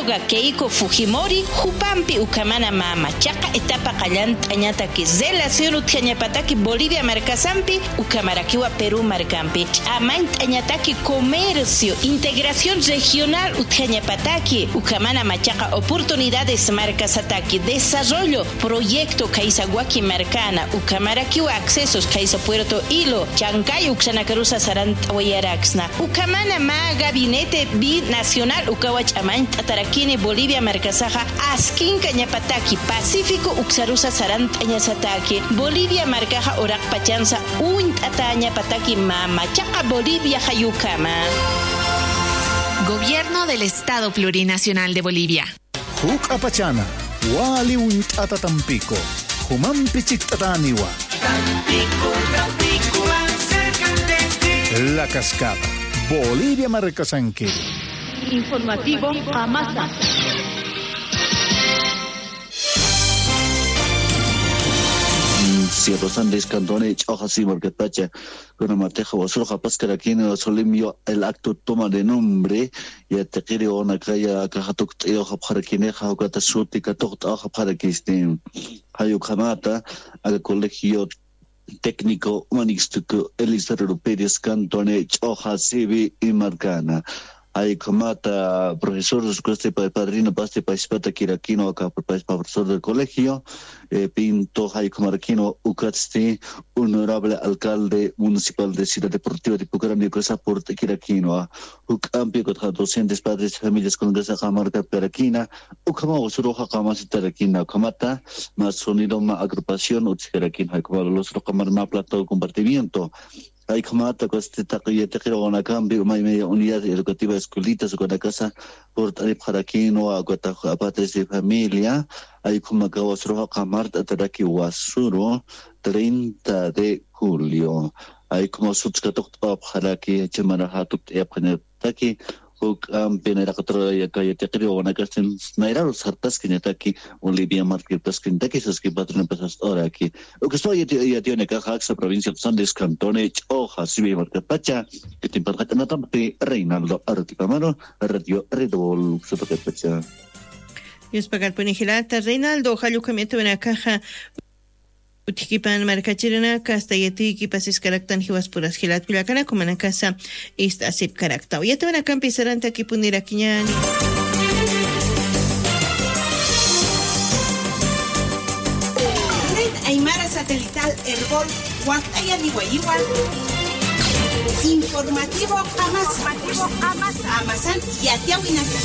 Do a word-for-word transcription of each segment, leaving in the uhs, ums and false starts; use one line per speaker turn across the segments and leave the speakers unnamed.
psicóloga Keiko Fujimori Jupampi ukamana mama chaqa etapa qallanta añataki relación utjañapataki Bolivia marcasampi ukamarakiwa Perú marcampi amaint añataki comercio integración regional utjañapataki ukamana machaqa oportunidades marcasataki desarrollo proyecto kaisaguaki marcana ukamarakiwa accesos kaisa Puerto Hilo chancay uxanakarusa saranta wayaraxna ukamana ma gabinete binacional ukawach amaint atarakini Bolivia marcasaja askin cañapataki Pacífico uxarusa saranta añasataki Bolivia marcaja orak pachanza uint ataña pataki mama chaqa Bolivia hayukama.
Gobierno del Estado Plurinacional de Bolivia.
Huk apachana wali uint atatampico humampi chiktataniwa Tampico, Tampico, La Cascada, Bolivia Marcasanque.
Informativo Amasa.
Si Rosan Descantone, Chojasi, Marquetacha, con Mateja, o Soja Pascaraquino, Solimio, el acto toma de nombre, y a Tequiri o Nakaya, Kajatuk, Eoja Paraquineja, o Catasuti, Katok, Oja Paraquistin, Hayukamata, al colegio técnico humanístico Eliseo Pérez Cantone, Chojasi y Marcana. Hay comata profesores que para padrino paste participata kirakino acá profesor del colegio eh, Pinto hay comarquino Ucatsti honorable alcalde municipal de Ciudad Deportiva de Pucarani que aporte kirakino Ucampi contra docentes padres familias con esa marca perakina Ucama usroja camas tarakina comata más sonido más agrupación utskarakin hay como los rocamar más plato de compartimiento. Hay comata que este taquilla te quiero una cambio una media unidad educativa escuelitas con la casa por tarif jaraquino a cuatro padres de familia hay como que vos roja camar ataraki wasuro treinta de julio hay como subscatok pap jaraki chemara hatut ya panetaki uk am penera katro ya kaya te quiero una casa naira los hartas que netaki Bolivia market tas que netaki esas que patrón pasas ahora aquí o que estoy ya tiene caja esa provincia de San Descantone hoja si market pacha que te importa nada de Reinaldo Articamano radio redol soto pacha
Dios pagar penigilata Reinaldo halucamiento en la caja Utikipan markachirana kasta yatiki pasis karaktan hiwas puras hilat pilakana como en casa esta sip karakta. Ya te van a campizar ante aquí punira kiñani.
Red Aymara Satelital Herbol Huacaya Nihuayiguan. Informativo Amas. Amasan Yatiawinaka.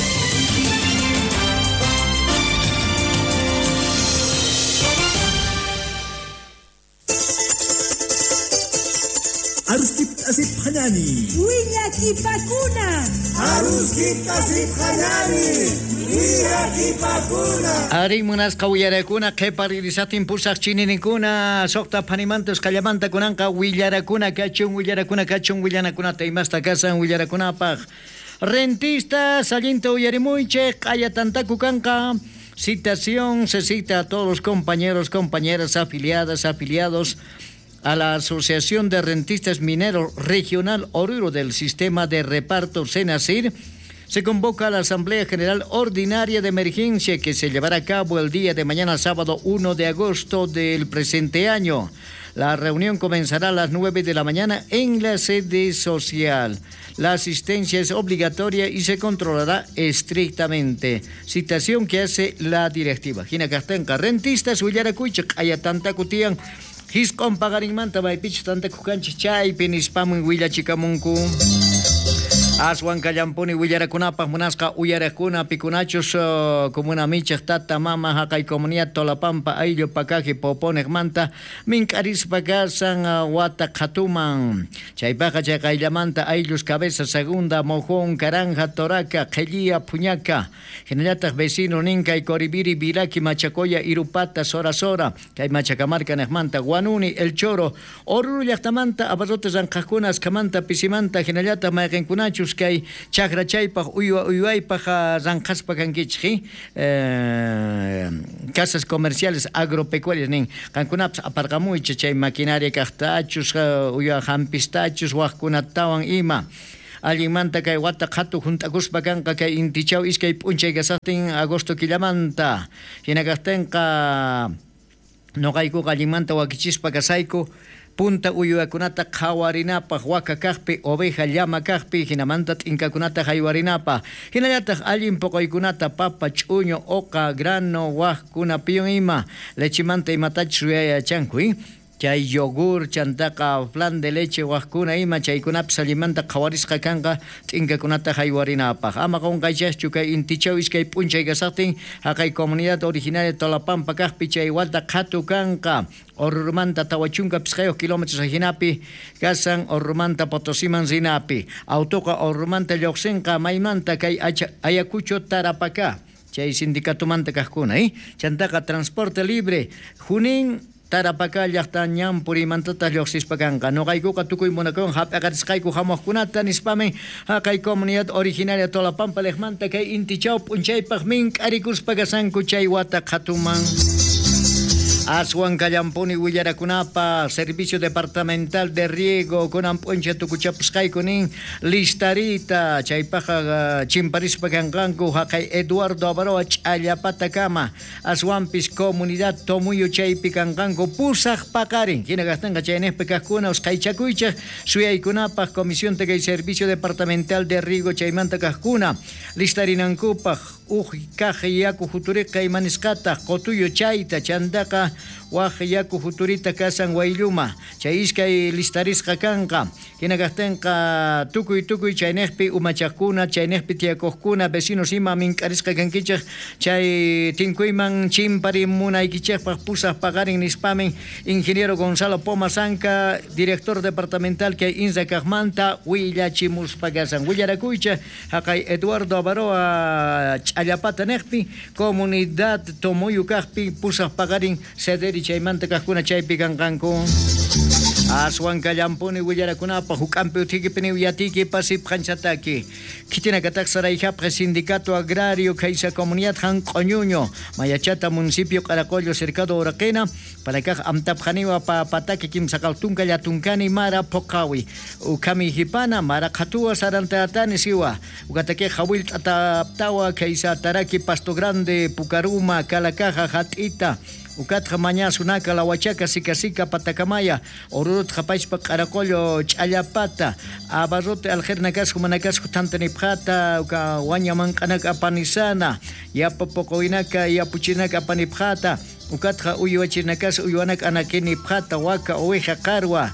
Aruskip asip hanani.
Wiyaki pakuna.
Aruskip asip hanani. Wiyaki pakuna.
Ari munas kawiyarakuna qeparisatin pusak chininikuna sokta panimantos kallamanta kunanqa willarakuna kachun willarakuna kachun willanakuna taymasta kasan willarakunapaq. Rentistas allinta uyarimuychik ayatantaku kanqa. Citación se cita a todos los compañeros, compañeras, afiliadas, afiliados a la Asociación de Rentistas Mineros Regional Oruro del Sistema de Reparto Senacir, se convoca a la Asamblea General Ordinaria de Emergencia que se llevará a cabo el día de mañana, sábado uno de agosto del presente año. La reunión comenzará a las nueve de la mañana en la sede social. La asistencia es obligatoria y se controlará estrictamente. Citación que hace la directiva. Gina Castanca, rentistas, Huillaracuichak, Ayatanta Cutian, His compagaring manta by pitch tanta kukanchi chay pinispamun willachikamunku. Aswan kallampuni willarakunapaq munasqa uyarakuna pikunachus uh, comuna michaq tata mama haqay comunidad Tolapampa ayllu pakaji poponeq manta minkarispa kasan uh, wata qhatuman chaypaqa chay qayllamanta ayllus cabeza segunda mojón caranja toraca qhilliya puñaca hinallataq vecino ninkay Coribiri Viraki Machacoya Irupata Sora Sora kay Machacamarca neqmanta Guanuni El Choro Oruro llaqtamanta abarrotes ranqaqkuna askamanta pisimanta hinallataq mayqinkunachus kay chakra chaypaq uywa uywaypaq ranqaspa kankichik eh, casas comerciales agropecuarias nin qankunapas aparqamuycha chay maquinaria kaqtachus uywa hampistachus waqkunatawan ima allimanta kay wata qhatu juntakuspa kanqa kay intichaw iskay p'unchay kasaqtin agosto killamanta hinakaqtinqa noqaykuqa allimanta wakichispa kasayku punta uyuakunata qhawarinapaq waka kaqpi oveja llama kaqpi hinamanta t'inkakunata haywarinapaq hinallataq allin poqoykunata papa ch'uñu oqa grano waqkuna piyun ima lechimanta imatachus uyayachanku chay yogur chantaqa flan de leche waqkuna ima chaykunapas allimanta qhawarisqa kanqa t'inkakunata haywarinapaq ama qunqaychaschu kay intichaw iskay p'unchay kasaqtin haqay comunidad originaria Tolopampa kaqpi chay wata qhatu kanqa Orrumanta tawachunka pisqayo kilómetros hinapi kasan Orrumanta Potosiman zinapi autoqa Orrumanta lluqsinqa maymanta kay Ayacucho Tarapacá chay sindicatumanta kaqkuna eh chantaqa transporte libre junin Tarapacá llaqta ñanpurimantata lluqsispa kanqa noqaykuqa tukuy munakun hap'aqarisqayku hamuqkunata nispamen haqay comunidad originaria Tolopampa leqmanta kay intichaw p'unchaypaq mink'arikuspa kasanku chay wata qhatuman Aswan Callampuni Willarakunapa Servicio Departamental de Riego kunan p'uncha tukuchapusqaykunin listarita chaypaqa chimparispa kanqanku haqay Eduardo Avaroa ch'allapata kama aswanpis comunidad tomuyo chaypi kanqanku pusaq paqarin hinaqaqtinqa chaynejpi kaqkuna usqaychakuychaq suyaykunapaq Comisión de Servicio Departamental de Riego chaymanta kaqkuna listarinankupaq uj kaq yaku futuriqa imanisqataq qotuyo chayta chantaqa waq yaku futurita kasan wayluma chay iskay listarisqa kanqa hinaqaqtinqa tukuy tukuy chaynejpi umachaqkuna chaynejpi tiyakuqkuna vecinos ima mink'arisqa kankichaq chay tinkuyman chimpari munaykichaqpaq pusaq paqarin nispamen ingeniero Gonzalo Pomasanca director departamental kay insa kaqmanta willachimuspa kasan willarakuycha haqay Eduardo Avaroa ch'allapata neqpi comunidad tomuyu kaqpi pusaq paqarin sederi chaymanta kaqkuna chaypi kanqanku Aswan Callampuni Willarakunapa hukampi utikipini uyatiki pasip qanchataki kitinakataq sarayhapqa sindicato agrario kaysa comunidad han q'uñuño mayachata municipio Qaracollo cercado Uraqina palakaq amtapqaniwa pa pataki kimsaqaltunka llatunkani mara poqawi ukami hipana mara qhatuwa sarantatani siwa ukataki hawil t'ataptawa kaysa taraki Pasto Grande Pucaruma Kalakaja Hatita ukatqa mañasunaka lawachaca sikasika Patakamaya Orurut qhapaychpa Qaracollo ch'allapata abarrote aljernakas humanakasku tantanipqata uka wañamanq'anaka apanisana yapa poqoynaka yapuchinaka apanipqata ukatqa uywachirnakas uywanaka anakinipqata waka oveja qarwa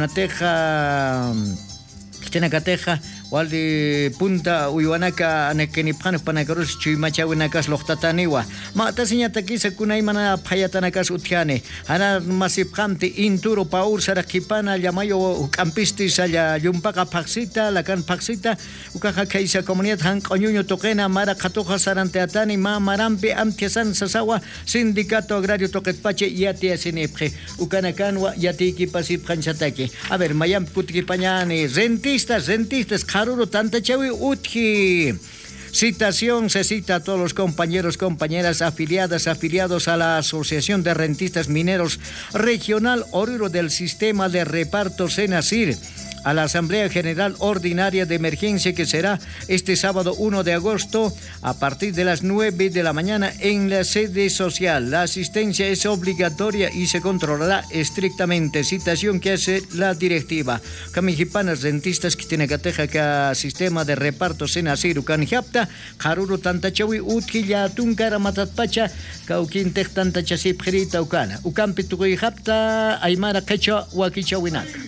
kunateqa kitinakateqa waldi punta uywanaka anakinipqanuq panakarus chuymachawinakas luqtataniwa ma'tasiñata kisa kunay mana phayatanakas utjani hana masipqamti inturo paur saraqipana llamayo kampistis alla llumpaqa phaqsita lakan phaqsita ukaqa kaysa comunidad han q'uñuño toqena mara qhatuqa saranteatani ma marampi amtiasan sasawa sindicato agrario toqetpache yatiasinipqi ukana kanwa yatiki pasipqanchataki a ver mayampi kutikipañani rentistas rentistas Haruru Tantachawi Utji. Citación se cita a todos los compañeros, compañeras afiliadas, afiliados a la Asociación de Rentistas Mineros Regional Oruro del Sistema de Reparto Senasir, a la Asamblea General Ordinaria de Emergencia que será este sábado uno de agosto a partir de las nueve de la mañana en la sede social. La asistencia es obligatoria y se controlará estrictamente. Citación que hace la directiva. Kamijipanas rentistas que tiene cateja que sistema de reparto senasir ukanjapta Haruru Tantachawi Utkilla Tunkara Matatpacha Kaukintek Tantachasip Gerita Ukana Ukampi Tukuyjapta Aymara Quechua Wakichawinak.